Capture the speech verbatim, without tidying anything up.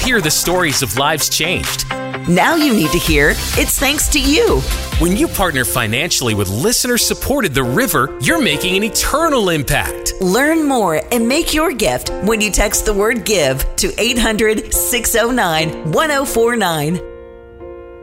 hear the stories of lives changed. Now you need to hear it's thanks to you. When you partner financially with listener-supported The River, you're making an eternal impact. Learn more and make your gift when you text the word GIVE to eight hundred, six oh nine, one oh four nine.